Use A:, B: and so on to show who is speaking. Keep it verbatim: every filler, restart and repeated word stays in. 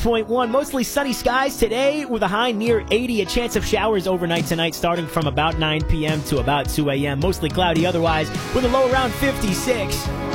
A: point one. Mostly sunny skies today with a high near eighty. A chance of showers overnight tonight starting from about nine p.m. to about two a.m. Mostly cloudy otherwise with a low around fifty-six.